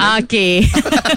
Okey.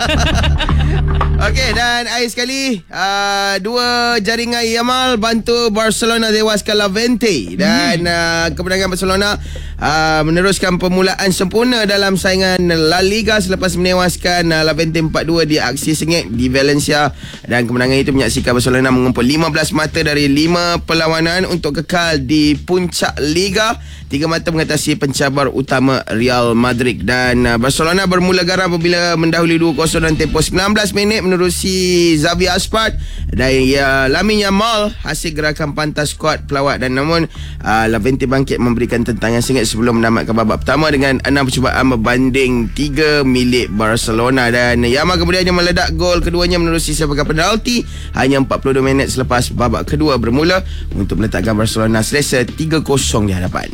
Okey, dan akhir sekali dua jaringan Yamal bantu Barcelona tewaskan Levante. Dan kemenangan Barcelona meneruskan permulaan sempurna dalam saingan La Liga selepas menewaskan Levante 4-2 di aksi sengit di Valencia. Dan kemenangan itu menyaksikan Barcelona mengumpul 15 mata dari 5 perlawanan untuk kekal di puncak Liga. 3 mata mengatasi pencabar utama Real Madrid. Dan Barcelona bermula garam apabila mendahului 2-0 dan tempoh 19 minit menerusi Xavi Aspas dan Lamine Yamal hasil gerakan pantas skuad pelawat. Dan namun Levante bangkit memberikan tentangan sengit sebelum menamatkan babak pertama dengan 6 percubaan berbanding 3 milik Barcelona. Dan Yamal kemudiannya meledak gol keduanya menerusi sebagai penalti hanya 42 minit selepas babak kedua bermula untuk meletakkan Barcelona selesa 3-0 di hadapan.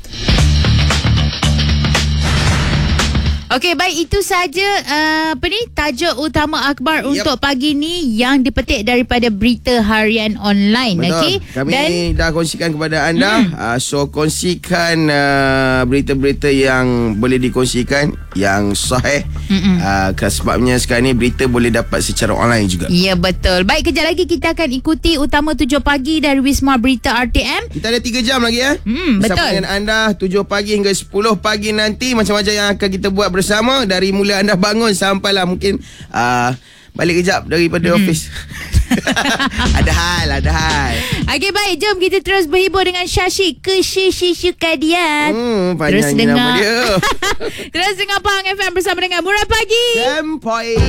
Okey, baik, itu saja tajuk utama akhbar untuk pagi ni yang dipetik daripada berita harian online. Okey. Kami dah kongsikan kepada anda. So kongsikan berita-berita yang boleh dikongsikan yang sahih. Sebabnya sekarang ni berita boleh dapat secara online juga. Ya, betul. Baik, kejap lagi kita akan ikuti Utama 7 Pagi dari Wisma Berita RTM. Kita ada 3 jam lagi betul. bersama dengan anda 7 pagi hingga 10 pagi nanti. Macam-macam yang akan kita buat bersama dari mula anda bangun sampailah mungkin balik kejap daripada office. Ada hal. Okey, baik, jom kita terus berhibur dengan Syashik Kesyishukadian. Panjang nama dia. Terus dengar Pahang FM bersama dengan Murah Pagi. Sempoi.